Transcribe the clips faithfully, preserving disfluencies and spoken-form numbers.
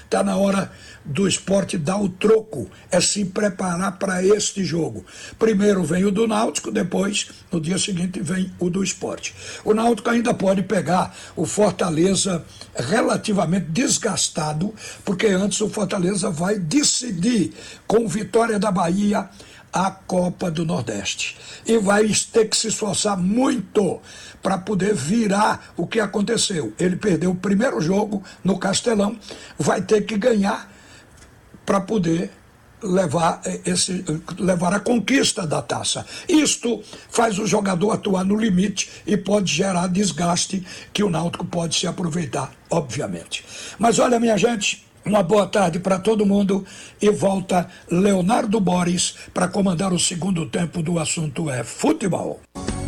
Está na hora do Sport dar o troco, é se preparar para este jogo. Primeiro vem o do Náutico, depois, no dia seguinte, vem o do Sport. O Náutico ainda pode pegar o Fortaleza relativamente desgastado, porque antes o Fortaleza vai decidir com vitória da Bahia a Copa do Nordeste. E vai ter que se esforçar muito para poder virar o que aconteceu. Ele perdeu o primeiro jogo no Castelão, vai ter que ganhar para poder levar, esse, levar a conquista da taça. Isto faz o jogador atuar no limite e pode gerar desgaste que o Náutico pode se aproveitar, obviamente. Mas olha, minha gente, uma boa tarde para todo mundo e volta Leonardo Boris para comandar o segundo tempo do Assunto é Futebol.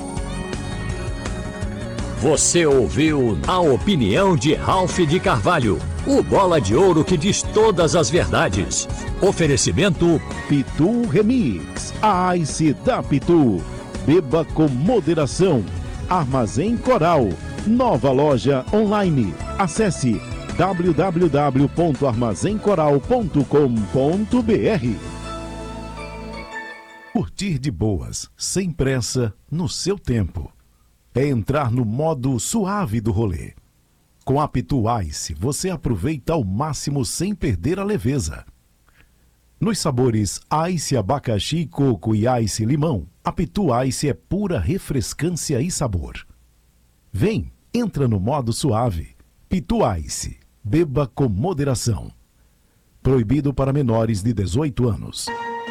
Você ouviu a opinião de Ralph de Carvalho, o bola de ouro que diz todas as verdades. Oferecimento Pitu Remix, a Ice da Pitu. Beba com moderação. Armazém Coral, nova loja online. Acesse w w w ponto armazém coral ponto com ponto b r. Curtir de boas, sem pressa, no seu tempo. É entrar no modo suave do rolê. Com a Pitu Ice, você aproveita ao máximo sem perder a leveza. Nos sabores Ice abacaxi, coco e Ice limão, a Pitu Ice é pura refrescância e sabor. Vem, entra no modo suave. Pitu Ice, beba com moderação. Proibido para menores de dezoito anos.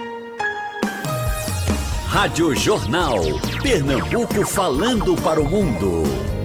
Rádio Jornal, Pernambuco falando para o mundo.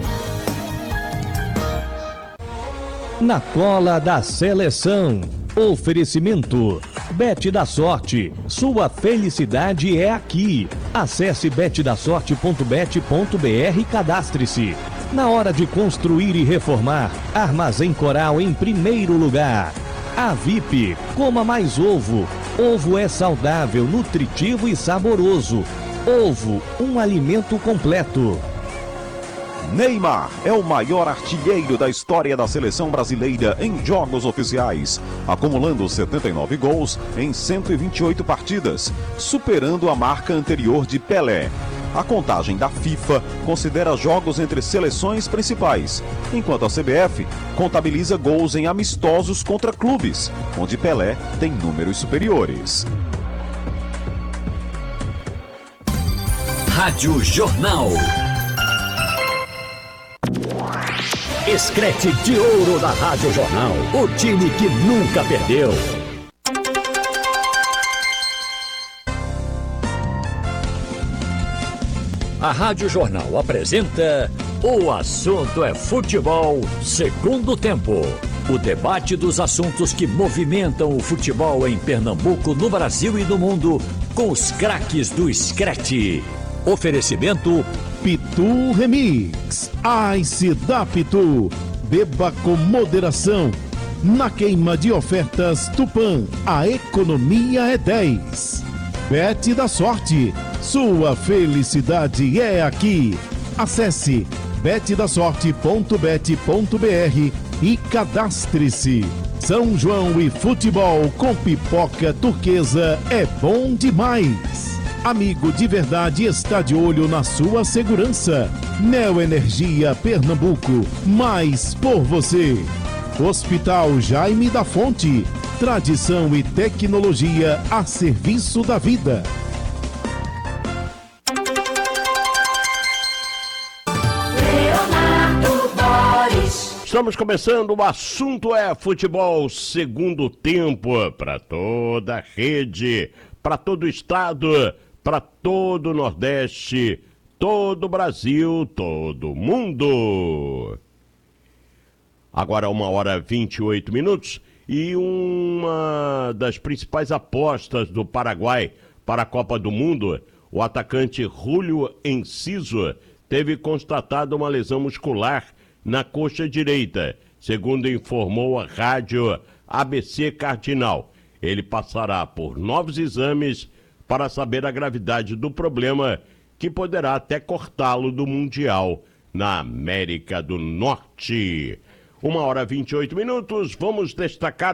Na cola da seleção, oferecimento, Bet da Sorte, sua felicidade é aqui. Acesse bet da sorte ponto bet ponto b r e cadastre-se. Na hora de construir e reformar, Armazém Coral em primeiro lugar. A V I P, coma mais ovo. Ovo é saudável, nutritivo e saboroso. Ovo, um alimento completo. Neymar é o maior artilheiro da história da seleção brasileira em jogos oficiais, acumulando setenta e nove gols em cento e vinte e oito partidas, superando a marca anterior de Pelé. A contagem da FIFA considera jogos entre seleções principais, enquanto a C B F contabiliza gols em amistosos contra clubes, onde Pelé tem números superiores. Rádio Jornal. Escrete de ouro da Rádio Jornal, o time que nunca perdeu. A Rádio Jornal apresenta O Assunto é Futebol, segundo tempo. O debate dos assuntos que movimentam o futebol em Pernambuco, no Brasil e no mundo, com os craques do Screte. Oferecimento Pitu Remix, Ice da Pitu. Beba com moderação. Na queima de ofertas Tupã, a economia é dez. Bet da Sorte, sua felicidade é aqui. Acesse bet da sorte ponto bet ponto b r e cadastre-se. São João e futebol com pipoca turquesa é bom demais. Amigo de verdade está de olho na sua segurança. Neoenergia Pernambuco, mais por você. Hospital Jaime da Fonte, tradição e tecnologia a serviço da vida. Estamos começando, o assunto é futebol, segundo tempo, para toda a rede, para todo o estado, para todo o Nordeste, todo o Brasil, todo o mundo. Agora uma hora e vinte e oito minutos e uma das principais apostas do Paraguai para a Copa do Mundo, o atacante Julio Enciso, teve constatado uma lesão muscular na coxa direita, segundo informou a rádio A B C Cardinal. Ele passará por novos exames para saber a gravidade do problema, que poderá até cortá-lo do Mundial na América do Norte. Uma hora e vinte e oito minutos, vamos destacar